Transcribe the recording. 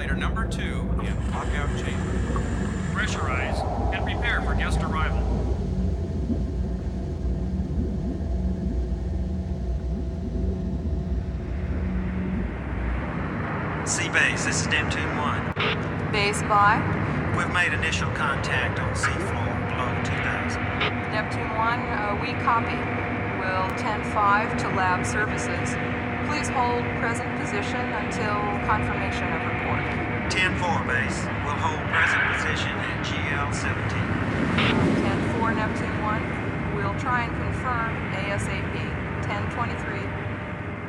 Simulator number 2 in lockout chamber. Pressurize and prepare for guest arrival. C-Base, this is Neptune 1. Base by We've made initial contact on seafloor below 2000. Neptune 1, we copy. We'll 10-5 to lab services. Please hold present position until confirmation of report. 10-4, base. We'll hold present position at GL-17. 10-4, Neptune 1. We'll try and confirm ASAP. 10-23.